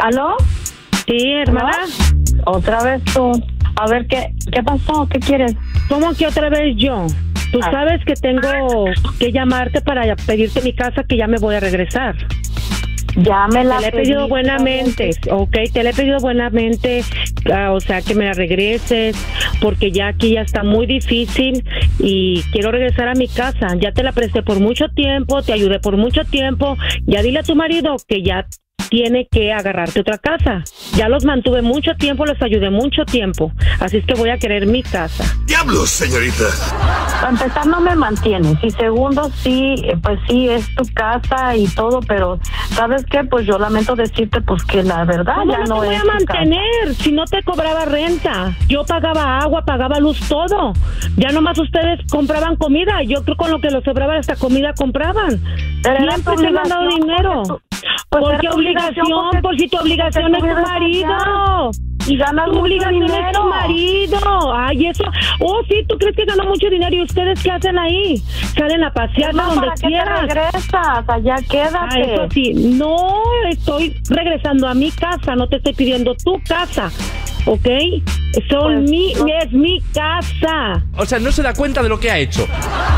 ¿Aló? Sí, hermana. ¿Aló? Otra vez tú. A ver, ¿qué pasó? ¿Qué quieres? ¿Cómo que otra vez yo? Tú sabes que tengo que llamarte para pedirte mi casa, que ya me voy a regresar. Ya me la Te la he pedido buenamente, ok, te la he pedido buenamente, o sea, que me la regreses, porque ya aquí ya está muy difícil y quiero regresar a mi casa. Ya te la presté por mucho tiempo, te ayudé por mucho tiempo, ya dile a tu marido que ya tiene que agarrarte otra casa. Ya los mantuve mucho tiempo, los ayudé mucho tiempo, así es que voy a querer mi casa. ¡Diablos, señorita! Para empezar, no me mantienes. Y segundo, sí, pues sí, es tu casa y todo, pero ¿sabes qué? Pues yo lamento decirte pues que la verdad ¿Cómo ya no no te voy es a tu mantener casa? si no te cobraba renta? Yo pagaba agua, pagaba luz, todo. Ya nomás ustedes compraban comida. Yo creo con lo que les sobraba hasta comida compraban. Pero era Siempre tu te he mandado obligación, dinero. pues ¿Por era qué tu obligación? porque- Por si tu obligación es tu marido. Y ganas Tu mucho obligación es dinero. tu marido. Ay, eso. Oh, sí, ¿tú crees que gana mucho dinero? ¿Y ustedes qué hacen ahí? Salen a pasear No, donde ¿para qué te quieras. regresas? Allá Ah, quédate. eso sí, no estoy regresando a mi casa, no te estoy pidiendo tu casa, ¿ok? Pues, Es mi casa. O sea, no se da cuenta de lo que ha hecho.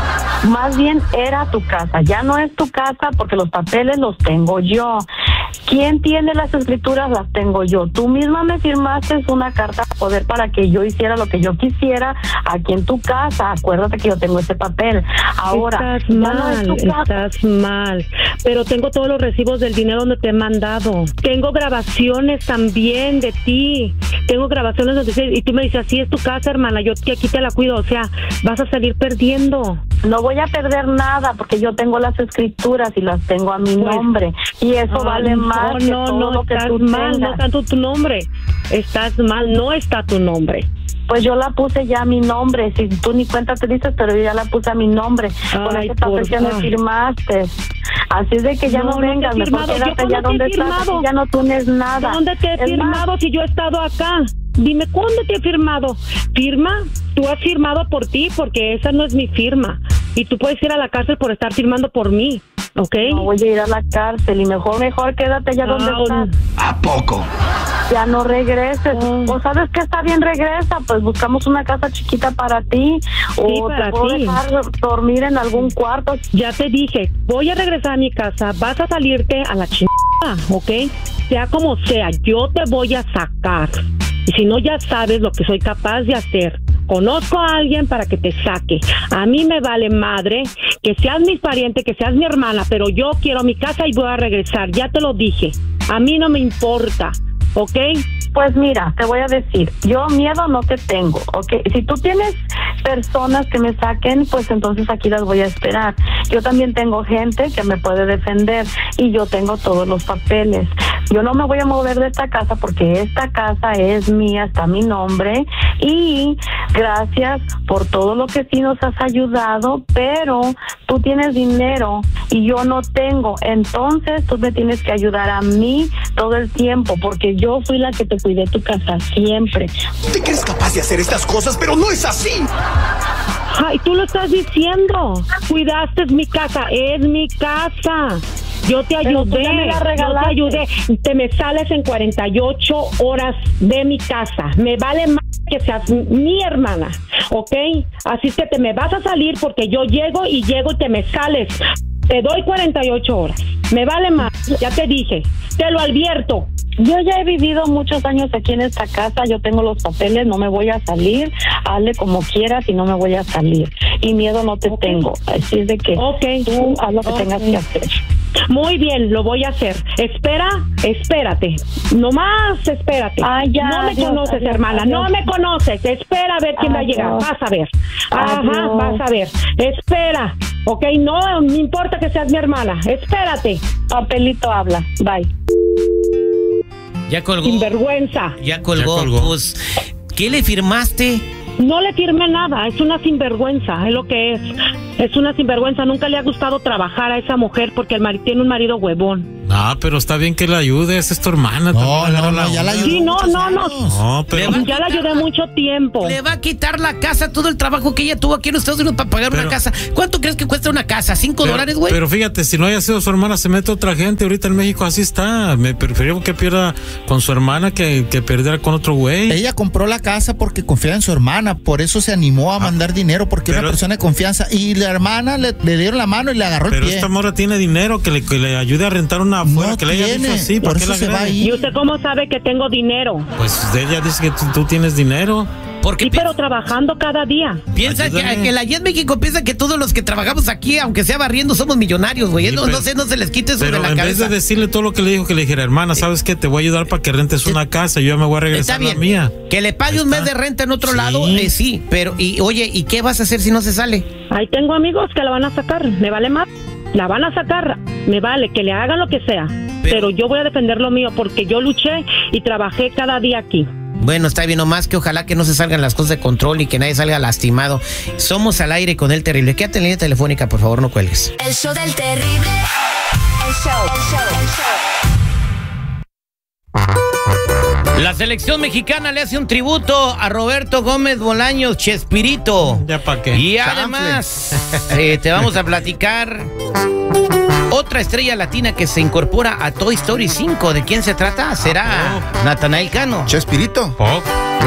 Más bien era tu casa, ya no es tu casa porque los papeles los tengo yo. ¿Quién tiene las escrituras? Las tengo yo. Tú misma me firmaste una carta de poder para que yo hiciera lo que yo quisiera aquí en tu casa. Acuérdate que yo tengo ese papel. Ahora, Estás ya mal, no es tu casa. estás mal. Pero tengo todos los recibos del dinero donde te he mandado. Tengo grabaciones también de ti. Tengo grabaciones donde y tú me dices, así es tu casa, hermana, yo que aquí te la cuido. O sea, vas a salir perdiendo. No voy a perder nada porque yo tengo las escrituras y las tengo a mi nombre. Y eso vale más que todo lo que estás tú mal, tengas. no tanto tu nombre. Estás mal, no está tu nombre. Pues yo la puse ya a mi nombre, si tú ni cuenta te dices, pero yo ya la puse a mi nombre. Con Ay, ese papel que me porfa. firmaste. Así es de que ya no, te he vengas, mejor firmado. quédate ¿Yo ya cuándo te donde he estás, firmado? aquí ya no tienes nada. ¿Dónde te he Es firmado más, si yo he estado acá? Dime, ¿cuándo te he firmado? ¿Firma? Tú has firmado por ti porque esa no es mi firma. Y tú puedes ir a la cárcel por estar firmando por mí, ¿ok? no voy a ir a la cárcel y mejor quédate ya donde estás. ¿A poco? Ya no regreses. O sabes que está bien, regresa, pues buscamos una casa chiquita para ti. O para te puedo ti. dejar dormir en algún cuarto. Ya te dije, voy a regresar a mi casa, vas a salirte a la chingada, ¿ok? Sea como sea, yo te voy a sacar. Y si no, ya sabes lo que soy capaz de hacer. Conozco a alguien para que te saque. A mí me vale madre que seas mi pariente, que seas mi hermana, pero yo quiero mi casa y voy a regresar. Ya te lo dije. A mí no me importa, ¿ok? Pues mira, te voy a decir, yo miedo no te tengo, ¿ok? Si tú tienes personas que me saquen, pues entonces aquí las voy a esperar. Yo también tengo gente que me puede defender y yo tengo todos los papeles. Yo no me voy a mover de esta casa porque esta casa es mía, está mi nombre y gracias por todo lo que sí nos has ayudado, pero tú tienes dinero y yo no tengo, entonces tú me tienes que ayudar a mí todo el tiempo porque yo fui la que te cuidé tu casa siempre. ¿Te crees capaz de hacer estas cosas? ¡Pero no es así! Ay, tú lo estás diciendo. Cuidaste mi casa, es mi casa. Yo te Pero tú ayudé, ya me la yo te regalaste. ayudé. Te me sales en 48 horas de mi casa. Me vale más que seas mi hermana, ¿ok? Así es que te me vas a salir porque yo llego y te me sales. Te doy 48 horas. Me vale más, ya te dije. Te lo advierto. Yo ya he vivido muchos años aquí en esta casa, yo tengo los papeles, no me voy a salir, hazle como quieras y no me voy a salir. Y miedo no te tengo, así es de que tú haz lo que tengas que hacer. Muy bien, lo voy a hacer. Espérate. Nomás espérate. Ya, no me adiós, conoces, adiós, hermana. adiós. No me conoces. Espera a ver quién va a llegar. Adiós. Vas a ver. Ajá, Adiós. vas a ver. Espera. Ok, no me importa que seas mi hermana. Espérate. Papelito habla. Bye. Ya colgó. Sinvergüenza. Ya colgó. Pues, ¿qué le firmaste? No le firmé nada. Es una sinvergüenza. Es lo que es una sinvergüenza. Nunca le ha gustado trabajar a esa mujer porque tiene un marido huevón. No, pero está bien que la ayudes, es tu hermana. No, ya la ayudé. Sí, no. No, pero... Ya la ayudé mucho tiempo. Le va a quitar la casa, todo el trabajo que ella tuvo aquí en los Estados Unidos para pagar una casa. ¿Cuánto crees que cuesta una casa? $5, güey. Pero fíjate, si no haya sido su hermana, se mete otra gente. Ahorita en México así está. Me prefiero que pierda con su hermana que perdiera con otro güey. Ella compró la casa porque confiaba en su hermana, por eso se animó a mandar dinero, porque era una persona de confianza. Y la hermana le dieron la mano y le agarró el pie. Pero esta morra tiene dinero, que le ayude a rentar una afuera, no que le haya dicho así, por eso se va a ir. ¿Y usted cómo sabe que tengo dinero? Pues ella dice que tú tienes dinero. Porque Sí, pero trabajando cada día. piensa que la en México piensa que todos los que trabajamos aquí, aunque sea barriendo, somos millonarios, güey. Sí, no se les quite eso de pero la en cabeza. vez de decirle todo lo que le dijo, que le dijera, hermana, ¿sabes qué? Te voy a ayudar para que rentes una casa, yo ya me voy a regresar a la mía. Que le pague un mes de renta en otro lado, sí, pero, oye, ¿y qué vas a hacer si no se sale? Ahí tengo amigos que la van a sacar. Me vale más. La van a sacar. Me vale que le hagan lo que sea. Pero yo voy a defender lo mío porque yo luché y trabajé cada día aquí. Bueno, está bien, nomás que ojalá que no se salgan las cosas de control y que nadie salga lastimado. Somos al aire con El Terrible. Quédate en línea telefónica, por favor, no cuelgues. El show del terrible. El show. La selección mexicana le hace un tributo a Roberto Gómez Bolaños, Chespirito. ¿Ya para qué? Y además, te vamos a platicar otra estrella latina que se incorpora a Toy Story 5. ¿De quién se trata? ¿Será Natanael Cano? Chespirito.